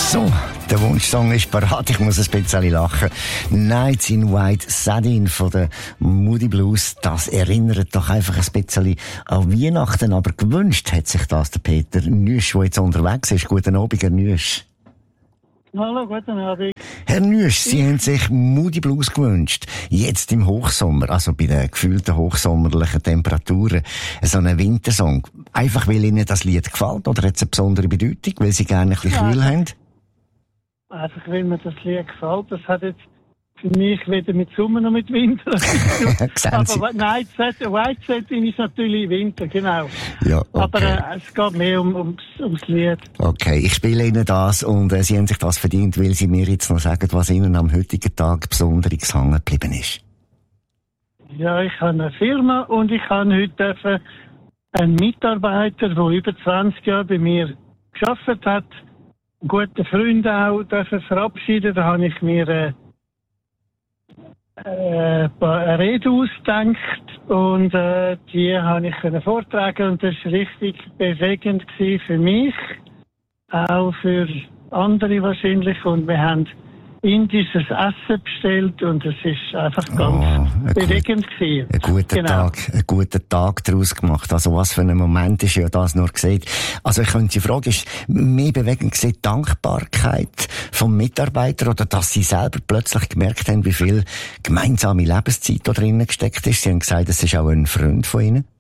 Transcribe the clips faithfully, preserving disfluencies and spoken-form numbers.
So, der Wunschsong ist parat. Ich muss ein bisschen lachen. Nights in White Satin von der Moody Blues. Das erinnert doch einfach ein bisschen an Weihnachten. Aber gewünscht hat sich das der Peter Nüsch, der jetzt unterwegs ist. Guten Abend, Herr Nüsch. Hallo, guten Abend. Herr Nüsch, Sie haben sich Moody Blues gewünscht. Jetzt im Hochsommer, also bei den gefühlten hochsommerlichen Temperaturen. So einen Wintersong. Einfach, weil Ihnen das Lied gefällt? Oder hat es eine besondere Bedeutung, weil Sie gerne ein bisschen Ja, kühl haben? Einfach, weil mir das Lied gefällt. Das hat jetzt für mich weder mit Sommer noch mit Winter zu tun. Aber nein, White Satin ist natürlich Winter, genau. Ja, okay. Aber äh, es geht mehr um, ums, ums Lied. Okay, ich spiele Ihnen das und äh, Sie haben sich das verdient, weil Sie mir jetzt noch sagen, was Ihnen am heutigen Tag besonders hängen geblieben ist. Ja, ich habe eine Firma und ich habe heute dürfen einen Mitarbeiter, der über zwanzig Jahre bei mir gearbeitet hat, einen guten Freund auch dürfen verabschieden. Da habe ich mir äh, äh, eine Rede ausgedacht und äh, die habe ich können vortragen und das war richtig bewegend gewesen für mich, auch für andere wahrscheinlich, und wir haben indisches Essen bestellt und es ist einfach ganz oh, bewegend gewesen. Ein guter genau. Tag, einen guten Tag daraus gemacht. Also was für ein Moment ist ja das nur gesehen. Also ich könnte die Frage ist, mehr bewegend gesehen Dankbarkeit vom Mitarbeiter oder dass Sie selber plötzlich gemerkt haben, wie viel gemeinsame Lebenszeit da drinnen gesteckt ist. Sie haben gesagt, es ist auch ein Freund von Ihnen.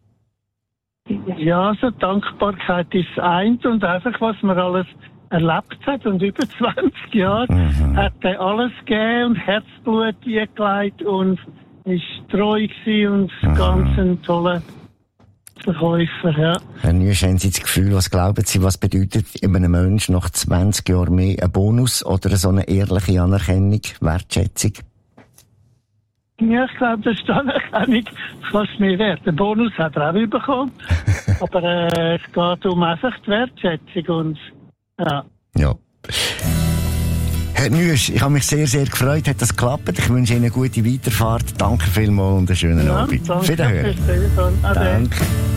Ja, also Dankbarkeit ist eins und einfach, was man alles erlebt hat, und über zwanzig Jahre mhm. hat er alles gegeben und Herzblut eingelegt und ist treu gewesen und mhm. ganz ein toller Verkäufer, ja. Herr Nüsch, haben Sie das Gefühl, was glauben Sie, was bedeutet einem Menschen nach zwanzig Jahren mehr ein Bonus oder so eine ehrliche Anerkennung, Wertschätzung? Ja, ich glaube, das ist die Anerkennung fast mehr wert. Den Bonus hat er auch bekommen, aber äh, es geht um einfach die Wertschätzung und ja. Ja. Herr Nüsch, ich habe mich sehr, sehr gefreut, hat das geklappt. Ich wünsche Ihnen eine gute Weiterfahrt. Danke vielmals und einen schönen ja, Abend. Danke Wiederhören. fürs Telefon. Ade. Danke.